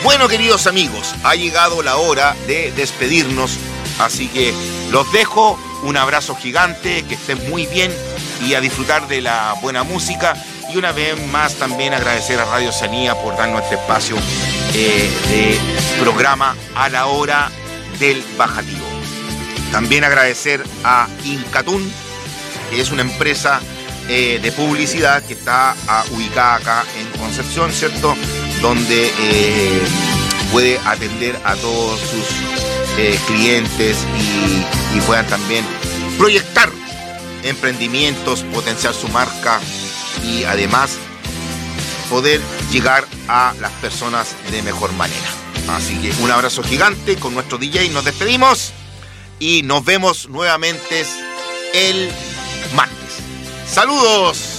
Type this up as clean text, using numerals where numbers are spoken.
Bueno, queridos amigos, ha llegado la hora de despedirnos, así que los dejo. Un abrazo gigante, que estén muy bien y a disfrutar de la buena música. Y una vez más también agradecer a Radio Oceanía por darnos este espacio de programa a la hora del bajativo. También agradecer a Incatún, que es una empresa de publicidad que está ubicada acá en Concepción, ¿cierto? Donde puede atender a todos sus clientes y puedan también proyectar emprendimientos, potenciar su marca y además poder llegar a las personas de mejor manera. Así que un abrazo gigante con nuestro DJ, nos despedimos y nos vemos nuevamente el martes. ¡Saludos!